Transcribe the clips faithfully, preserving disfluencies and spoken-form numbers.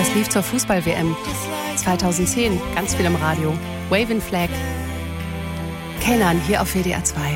Das lief zur Fußball-W M zweitausendzehn, ganz viel im Radio. Waving Flag. Kenan hier auf W D R zwei.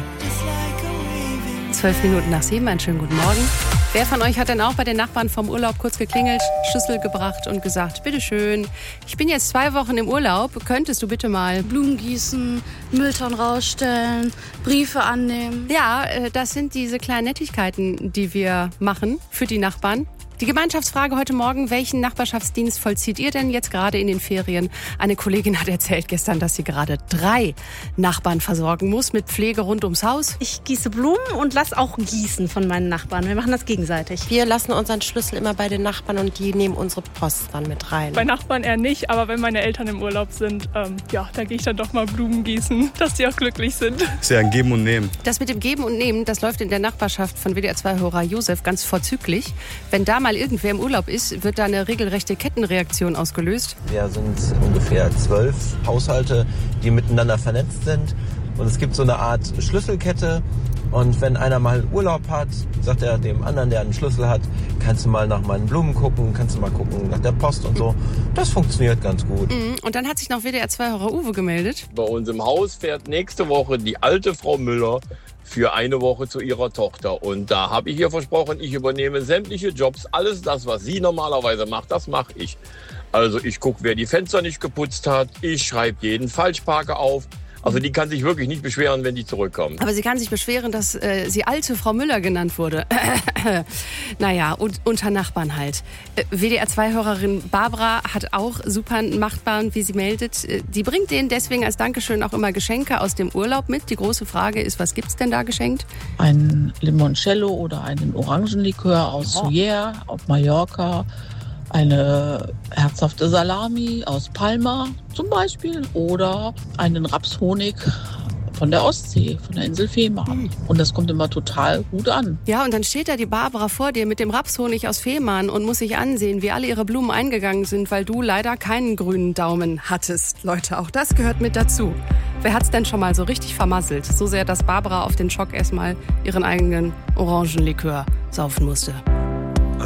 Zwölf Minuten nach sieben, einen schönen guten Morgen. Wer von euch hat denn auch bei den Nachbarn vom Urlaub kurz geklingelt, Schlüssel gebracht und gesagt, bitteschön, ich bin jetzt zwei Wochen im Urlaub, könntest du bitte mal Blumen gießen, Mülltonnen rausstellen, Briefe annehmen? Ja, das sind diese kleinen Nettigkeiten, die wir machen für die Nachbarn. Die Gemeinschaftsfrage heute Morgen, welchen Nachbarschaftsdienst vollzieht ihr denn jetzt gerade in den Ferien? Eine Kollegin hat erzählt gestern, dass sie gerade drei Nachbarn versorgen muss mit Pflege rund ums Haus. Ich gieße Blumen und lasse auch gießen von meinen Nachbarn. Wir machen das gegenseitig. Wir lassen unseren Schlüssel immer bei den Nachbarn und die nehmen unsere Post dann mit rein. Bei Nachbarn eher nicht, aber wenn meine Eltern im Urlaub sind, ähm, ja, da gehe ich dann doch mal Blumen gießen, dass die auch glücklich sind. Ist ja ein Geben und Nehmen. Das mit dem Geben und Nehmen, das läuft in der Nachbarschaft von W D R zwei-Hörer Josef ganz vorzüglich. Wenn da mal irgendwer im Urlaub ist, wird da eine regelrechte Kettenreaktion ausgelöst. Wir sind ungefähr zwölf Haushalte, die miteinander vernetzt sind. Und es gibt so eine Art Schlüsselkette. Und wenn einer mal Urlaub hat, sagt er dem anderen, der einen Schlüssel hat, kannst du mal nach meinen Blumen gucken, kannst du mal gucken nach der Post und so. Das funktioniert ganz gut. Und dann hat sich noch W D R zwei-Hörer Uwe gemeldet. Bei uns im Haus fährt nächste Woche die alte Frau Müller für eine Woche zu ihrer Tochter. Und da habe ich ihr versprochen, ich übernehme sämtliche Jobs. Alles das, was sie normalerweise macht, das mache ich. Also ich gucke, wer die Fenster nicht geputzt hat. Ich schreibe jeden Falschparker auf. Also die kann sich wirklich nicht beschweren, wenn die zurückkommt. Aber sie kann sich beschweren, dass äh, sie alte Frau Müller genannt wurde. Naja, und unter Nachbarn halt. Äh, W D R zwei-Hörerin Barbara hat auch super Nachbarn, wie sie meldet. Äh, die bringt denen deswegen als Dankeschön auch immer Geschenke aus dem Urlaub mit. Die große Frage ist, was gibt's denn da geschenkt? Ein Limoncello oder einen Orangenlikör aus Oh. Suyer auf Mallorca. Eine herzhafte Salami aus Palma zum Beispiel oder einen Rapshonig von der Ostsee, von der Insel Fehmarn. Mhm. Und das kommt immer total gut an. Ja, und dann steht da die Barbara vor dir mit dem Rapshonig aus Fehmarn und muss sich ansehen, wie alle ihre Blumen eingegangen sind, weil du leider keinen grünen Daumen hattest. Leute, auch das gehört mit dazu. Wer hat's denn schon mal so richtig vermasselt? So sehr, dass Barbara auf den Schock erstmal ihren eigenen Orangenlikör saufen musste.